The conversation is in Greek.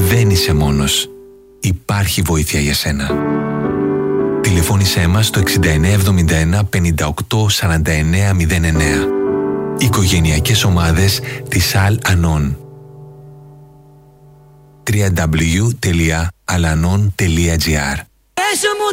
Δεν είσαι μόνος. Υπάρχει βοήθεια για σένα. Τηλεφώνησέ μας στο 6971 58 49 09. Οικογενειακές ομάδες της Al-Anon. www.alanon.gr. Πέσω μου